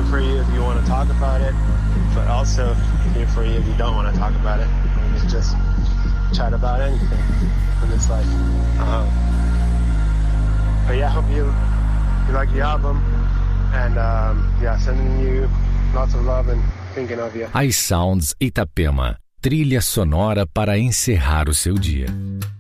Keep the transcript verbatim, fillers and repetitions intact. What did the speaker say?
for you if you want to talk about it, but also here for you if you don't want to talk about it. We can just chat about anything in this life. Um, but yeah, I hope you, you like the album, and um, yeah, sending you lots of love and thinking of you. iSounds Itapema, trilha sonora para encerrar o seu dia.